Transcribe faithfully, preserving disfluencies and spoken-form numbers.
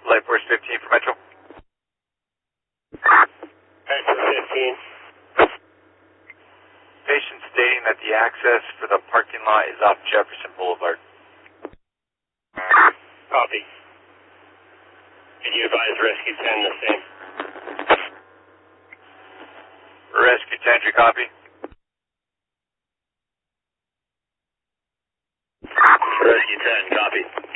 Light Force fifteen for Metro. Metro fifteen. Patient stating that the access for the parking lot is off Jefferson Boulevard. Copy. Can you advise Rescue ten the same? Rescue ten, do you copy? Rescue ten, copy.